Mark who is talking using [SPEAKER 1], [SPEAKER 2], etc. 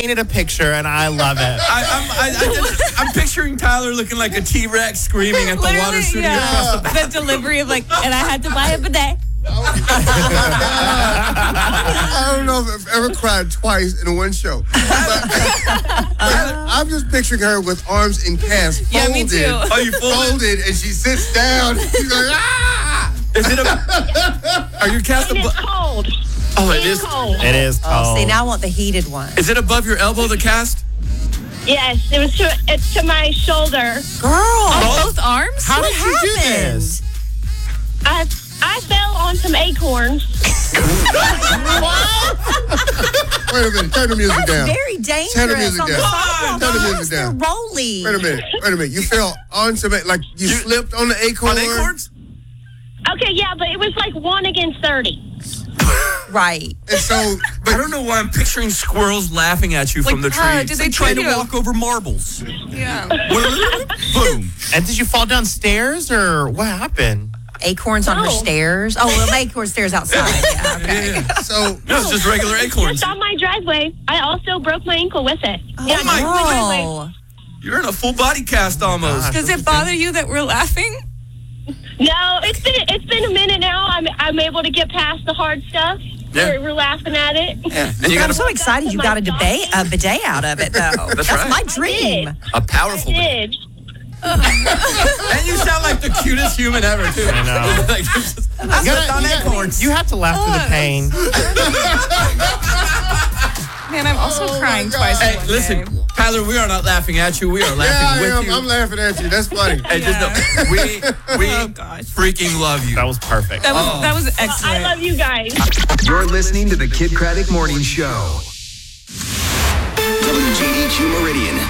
[SPEAKER 1] painted a picture, and I love it.
[SPEAKER 2] I'm picturing Tyler looking like a T-Rex screaming at the water shooting across the back.
[SPEAKER 3] The delivery of and I had to buy a bidet.
[SPEAKER 4] I don't know if I've ever cried twice in one show. But I'm just picturing her with arms in cast, folded.
[SPEAKER 3] Yeah, me too.
[SPEAKER 2] Are you
[SPEAKER 4] folded, and she sits down. She's like, ah!
[SPEAKER 2] Is it Are you cast
[SPEAKER 5] And it's cold.
[SPEAKER 2] Oh, it is
[SPEAKER 5] cold.
[SPEAKER 1] It is cold.
[SPEAKER 6] Oh, see, now I want the heated one.
[SPEAKER 2] Is it above your elbow, the cast?
[SPEAKER 5] Yes, it's to my shoulder.
[SPEAKER 6] Girl.
[SPEAKER 3] On both arms?
[SPEAKER 1] How did you do this?
[SPEAKER 5] I fell on some acorns.
[SPEAKER 4] Wait a minute. Turn the music
[SPEAKER 6] That's
[SPEAKER 4] down.
[SPEAKER 6] very dangerous.
[SPEAKER 4] Turn the music
[SPEAKER 6] on the
[SPEAKER 4] down.
[SPEAKER 6] sidewalk.
[SPEAKER 4] Turn the
[SPEAKER 6] Yes,
[SPEAKER 4] music down.
[SPEAKER 6] They're rolling.
[SPEAKER 4] Wait a minute. You fell on some, like you slipped on the acorn?
[SPEAKER 2] On acorns?
[SPEAKER 5] Okay, yeah, but it was like 1 against 30.
[SPEAKER 6] Right.
[SPEAKER 4] And so,
[SPEAKER 2] I don't know why I'm picturing squirrels laughing at you from the tree.
[SPEAKER 3] did they
[SPEAKER 2] trying to
[SPEAKER 3] try to-
[SPEAKER 2] walk over marbles?
[SPEAKER 3] Yeah.
[SPEAKER 2] Boom.
[SPEAKER 1] And did you fall downstairs, or what happened?
[SPEAKER 6] Acorns on her
[SPEAKER 5] No.
[SPEAKER 6] stairs. Oh, well, acorn stairs outside. Yeah, okay.
[SPEAKER 4] so
[SPEAKER 2] No, it's just regular acorns.
[SPEAKER 5] Just on my driveway. I also broke my ankle with it.
[SPEAKER 2] Oh my
[SPEAKER 6] Oh.
[SPEAKER 2] You're in a full body cast almost.
[SPEAKER 3] Does it bother you that we're laughing?
[SPEAKER 5] No, it's been a minute now. I'm able to get past the hard stuff.
[SPEAKER 2] Yeah.
[SPEAKER 5] We're laughing at it.
[SPEAKER 2] Yeah. And you got
[SPEAKER 6] I'm so excited you got a bidet out of it, though.
[SPEAKER 2] That's right.
[SPEAKER 6] my dream.
[SPEAKER 2] a powerful.
[SPEAKER 5] I did.
[SPEAKER 2] And you sound like the cutest human ever, too.
[SPEAKER 1] I know.
[SPEAKER 2] Like, I slipped on acorns.
[SPEAKER 1] You have to laugh through the pain.
[SPEAKER 3] Man, I'm also crying twice. in
[SPEAKER 2] Hey,
[SPEAKER 3] one
[SPEAKER 2] listen,
[SPEAKER 3] day.
[SPEAKER 2] Tyler, we are not laughing at you. We are laughing with you.
[SPEAKER 4] I'm laughing at you. That's funny.
[SPEAKER 2] Hey, just know, we
[SPEAKER 3] Oh, gosh.
[SPEAKER 2] freaking love you.
[SPEAKER 1] That was perfect.
[SPEAKER 3] That was excellent.
[SPEAKER 5] I love you guys.
[SPEAKER 7] You're listening to the Kid Craddock Morning Show. WGDQ Meridian.